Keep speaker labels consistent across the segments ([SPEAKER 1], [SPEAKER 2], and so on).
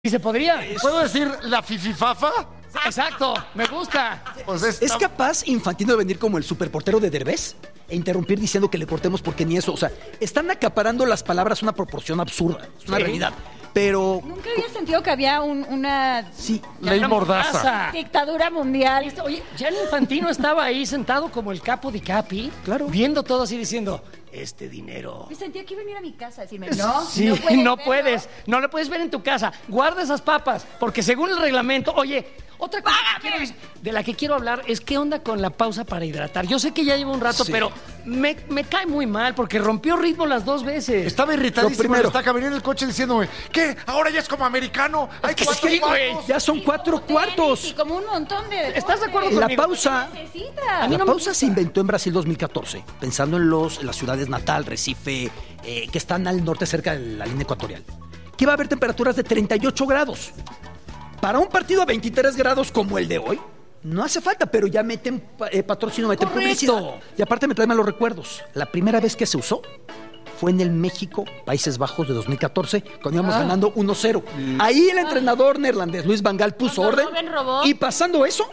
[SPEAKER 1] Y se podría.
[SPEAKER 2] ¿Puedo decir la fififafa?
[SPEAKER 1] Exacto, me gusta.
[SPEAKER 2] Pues
[SPEAKER 3] ¿Es capaz Infantino de venir como el superportero de Derbez e interrumpir diciendo que le cortemos porque ni eso? O sea, están acaparando las palabras una proporción absurda. Es una realidad. Pero...
[SPEAKER 4] Nunca había sentido que había una
[SPEAKER 3] Sí.
[SPEAKER 2] Ley mordaza.
[SPEAKER 4] dictadura mundial.
[SPEAKER 1] Oye, Gianni Infantino estaba ahí sentado como el capo di capi,
[SPEAKER 3] Claro.
[SPEAKER 1] viendo todo así diciendo, este dinero.
[SPEAKER 4] Me sentía que iba a venir a mi casa a decirme,
[SPEAKER 1] Sí, no puedes, no lo puedes ver en tu casa. Guarda esas papas, porque según el reglamento, oye, otra cosa de la que quiero hablar es qué onda con la pausa para hidratar. Yo sé que ya lleva un rato,
[SPEAKER 3] Sí.
[SPEAKER 1] pero me cae muy mal porque rompió ritmo las dos veces.
[SPEAKER 2] Estaba irritadísimo.
[SPEAKER 3] Lo primero.
[SPEAKER 2] Está venía en el coche diciéndome, ¿qué? ¿Ahora ya es como americano? Hay
[SPEAKER 1] que
[SPEAKER 2] cuatro
[SPEAKER 1] sí, güey.
[SPEAKER 2] cuartos.
[SPEAKER 3] Ya son 4 cuartos.
[SPEAKER 4] Y como un montón de deportes.
[SPEAKER 1] ¿Estás de acuerdo
[SPEAKER 3] La
[SPEAKER 1] conmigo?
[SPEAKER 3] pausa...
[SPEAKER 4] Necesita.
[SPEAKER 3] La pausa se inventó en Brasil 2014, pensando en las ciudades Natal, Recife, que están al norte cerca de la línea ecuatorial. Que va a haber temperaturas de 38 grados. Para un partido a 23 grados como el de hoy, no hace falta, pero ya meten patrocinio, meten
[SPEAKER 1] Correcto.
[SPEAKER 3] publicidad. Y aparte me traen malos recuerdos. La primera vez que se usó fue en el México, Países Bajos de 2014, cuando íbamos ganando 1-0. Ahí el entrenador neerlandés Luis Van Gaal puso
[SPEAKER 4] Cuando
[SPEAKER 3] orden.
[SPEAKER 4] Robben robó.
[SPEAKER 3] Y pasando eso,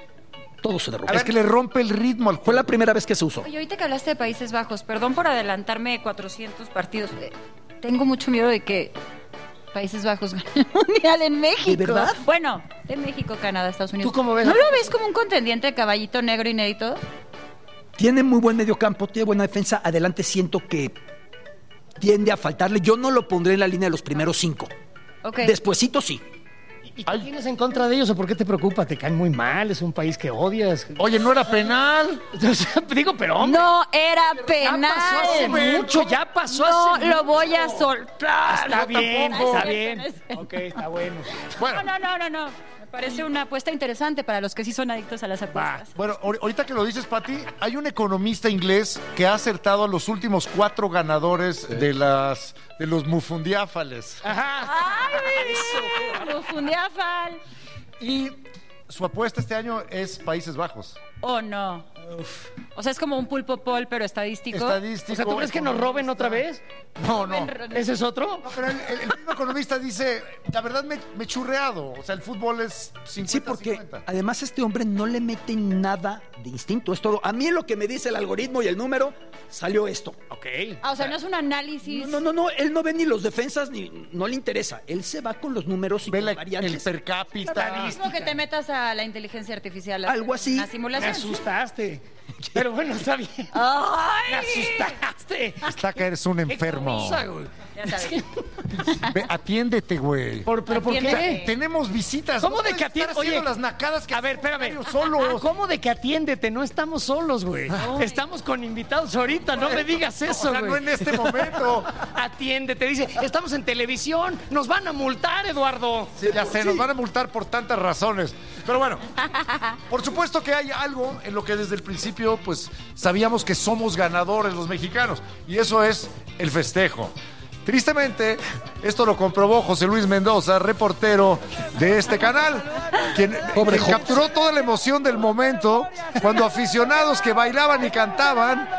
[SPEAKER 3] todo se derrumbó.
[SPEAKER 2] Es que le rompe el ritmo al
[SPEAKER 3] Fue
[SPEAKER 2] juego.
[SPEAKER 3] la primera vez que se usó.
[SPEAKER 4] Oye, ahorita que hablaste de Países Bajos, perdón por adelantarme 400 partidos. Tengo mucho miedo de que Países Bajos gane el Mundial en México.
[SPEAKER 3] ¿De verdad?
[SPEAKER 4] Bueno, de México, Canadá, Estados Unidos.
[SPEAKER 1] ¿Tú cómo ves?
[SPEAKER 4] ¿No lo ves como un contendiente caballito negro inédito?
[SPEAKER 3] Tiene muy buen mediocampo, tiene buena defensa. Adelante siento que tiende a faltarle. Yo no lo pondré en la línea de los primeros 5.
[SPEAKER 4] Ok.
[SPEAKER 3] Despuesito sí.
[SPEAKER 1] ¿Y qué tienes en contra de ellos o por qué te preocupa? Te caen muy mal, es un país que odias.
[SPEAKER 2] Oye, ¿no era penal?
[SPEAKER 1] O sea, digo, pero hombre.
[SPEAKER 4] No era
[SPEAKER 1] Ya
[SPEAKER 4] penal.
[SPEAKER 1] pasó hace mucho, ya pasó
[SPEAKER 4] No
[SPEAKER 1] hace
[SPEAKER 4] lo
[SPEAKER 1] mucho.
[SPEAKER 4] voy a soltar.
[SPEAKER 1] Está bien,
[SPEAKER 4] tampoco.
[SPEAKER 1] está bien. Ok, está bueno.
[SPEAKER 2] Bueno,
[SPEAKER 4] No. Me parece una apuesta interesante para los que sí son adictos a las apuestas.
[SPEAKER 2] bueno, ahorita que lo dices, Pati, hay un economista inglés que ha acertado a los últimos 4 ganadores de los mufundiáfales.
[SPEAKER 1] Ajá.
[SPEAKER 4] ¡Ay! Lufundiafal.
[SPEAKER 2] Y su apuesta este año es Países Bajos.
[SPEAKER 4] Oh, no. O sea, es como un pulpo pol, pero estadístico.
[SPEAKER 2] Estadístico.
[SPEAKER 1] O sea, ¿tú crees que nos roben otra vez?
[SPEAKER 2] No.
[SPEAKER 1] ¿Ese es otro?
[SPEAKER 2] No, pero el mismo economista dice, la verdad me he churreado. O sea, el fútbol es 50-50.
[SPEAKER 3] Sí, porque además este hombre no le mete nada de instinto. Es todo. A mí lo que me dice el algoritmo y el número, salió esto.
[SPEAKER 1] Ok.
[SPEAKER 4] Ah, o sea, no es un análisis.
[SPEAKER 3] No. Él no ve ni los defensas ni no le interesa. Él se va con los números y
[SPEAKER 2] Ve
[SPEAKER 3] con
[SPEAKER 2] el
[SPEAKER 3] variantes.
[SPEAKER 2] per cápita.
[SPEAKER 4] Es como que te metas a la inteligencia artificial. a
[SPEAKER 3] Algo
[SPEAKER 4] hacer
[SPEAKER 3] así.
[SPEAKER 4] Una
[SPEAKER 1] Me
[SPEAKER 4] simulación.
[SPEAKER 1] asustaste. Pero bueno, está bien.
[SPEAKER 4] ¡Ay!
[SPEAKER 1] Me asustaste.
[SPEAKER 2] Está que eres un
[SPEAKER 1] Qué
[SPEAKER 2] enfermo.
[SPEAKER 1] cosa, güey.
[SPEAKER 4] Ya sabes.
[SPEAKER 2] Atiéndete, güey.
[SPEAKER 1] ¿Pero por
[SPEAKER 4] Atiéndete.
[SPEAKER 1] qué?
[SPEAKER 2] Tenemos visitas.
[SPEAKER 1] ¿Cómo
[SPEAKER 2] No
[SPEAKER 1] de
[SPEAKER 2] puedes
[SPEAKER 1] que
[SPEAKER 2] estar
[SPEAKER 1] atiende?
[SPEAKER 2] haciendo
[SPEAKER 1] Oye,
[SPEAKER 2] las nacadas que
[SPEAKER 1] a ver, espérame.
[SPEAKER 2] solos.
[SPEAKER 1] ¿Cómo de que atiéndete? No estamos solos, güey. Estamos con invitados ahorita. No me digas eso,
[SPEAKER 2] O sea,
[SPEAKER 1] güey.
[SPEAKER 2] no en este momento.
[SPEAKER 1] Atiéndete. Dice, estamos en televisión. Nos van a multar, Eduardo.
[SPEAKER 2] Sí, ya sé, nos van a multar por tantas razones. Pero bueno, por supuesto que hay algo en lo que desde el principio, pues, sabíamos que somos ganadores los mexicanos. Y eso es el festejo. Tristemente, esto lo comprobó José Luis Mendoza, reportero de este canal, quien capturó toda la emoción del momento cuando aficionados que bailaban y cantaban.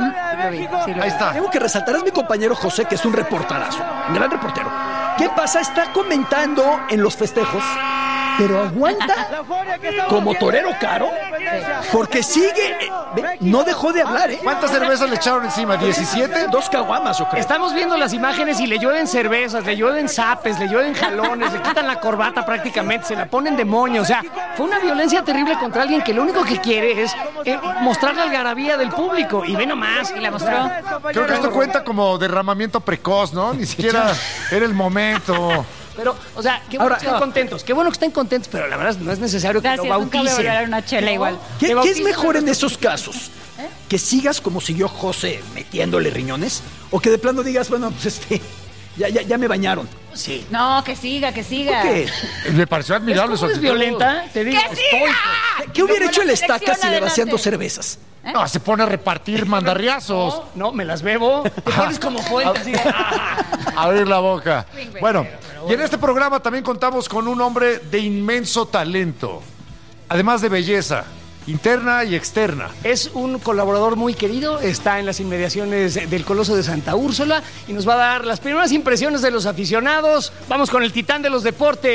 [SPEAKER 2] Ahí está.
[SPEAKER 3] Tengo que resaltar, es mi compañero José, que es un reporterazo, un gran reportero. ¿Qué pasa? Está comentando en los festejos, pero aguanta como torero caro, porque sigue, no dejó de hablar, ¿eh?
[SPEAKER 2] ¿Cuántas cervezas le echaron encima? ¿17?
[SPEAKER 3] 2 caguamas, yo creo.
[SPEAKER 1] Estamos viendo las imágenes y le llueven cervezas, le llueven zapes, le llueven jalones, le quitan la corbata prácticamente, se la ponen de moño. O sea, fue una violencia terrible contra alguien que lo único que quiere es mostrar la algarabía del público. Y ve nomás. Y la mostró.
[SPEAKER 2] Creo que esto cuenta como derramamiento precoz, ¿no? Ni siquiera era el momento.
[SPEAKER 1] Pero, o sea, qué bueno
[SPEAKER 3] Ahora-
[SPEAKER 1] que estén contentos. Qué bueno que estén contentos, pero la verdad no es necesario que
[SPEAKER 4] Gracias,
[SPEAKER 1] lo
[SPEAKER 4] nunca voy a
[SPEAKER 1] bauticen.
[SPEAKER 4] volver a dar una chela igual.
[SPEAKER 3] ¿Qué es
[SPEAKER 1] bautizan
[SPEAKER 3] mejor
[SPEAKER 1] a
[SPEAKER 3] en
[SPEAKER 1] los
[SPEAKER 3] esos casos? ¿Que sigas como siguió José metiéndole riñones? ¿O que de plano digas, bueno, pues ya me bañaron?
[SPEAKER 1] Sí.
[SPEAKER 4] No, que siga.
[SPEAKER 3] ¿Qué?
[SPEAKER 2] Me pareció admirable
[SPEAKER 1] ¿Cómo
[SPEAKER 2] su
[SPEAKER 1] es
[SPEAKER 2] actitud.
[SPEAKER 1] violenta? Te digo,
[SPEAKER 4] ¡Que siga!
[SPEAKER 3] ¿Qué hubiera
[SPEAKER 4] Como
[SPEAKER 3] hecho
[SPEAKER 4] la
[SPEAKER 3] el Estacas
[SPEAKER 4] selección
[SPEAKER 3] si le
[SPEAKER 4] adelante.
[SPEAKER 3] vacían 2 cervezas?
[SPEAKER 2] No, se pone a repartir mandarriazos.
[SPEAKER 1] No, me las bebo. Te pones como fuente así de,
[SPEAKER 2] Abrir la boca.
[SPEAKER 4] Swing,
[SPEAKER 2] Bueno, y en este programa también contamos con un hombre de inmenso talento. Además de belleza, interna y externa.
[SPEAKER 1] Es un colaborador muy querido, está en las inmediaciones del Coloso de Santa Úrsula y nos va a dar las primeras impresiones de los aficionados. Vamos con el titán de los deportes.